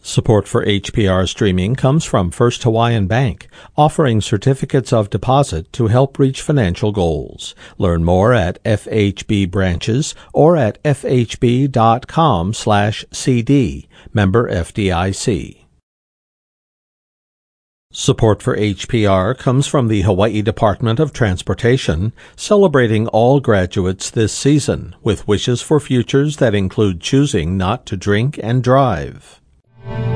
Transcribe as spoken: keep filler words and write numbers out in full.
Support for H P R streaming comes from First Hawaiian Bank, offering certificates of deposit to help reach financial goals. Learn more at F H B branches or at f h b dot com slash c d. Member F D I C. Support for H P R comes from the Hawaii Department of Transportation, celebrating all graduates this season with wishes for futures that include choosing not to drink and drive.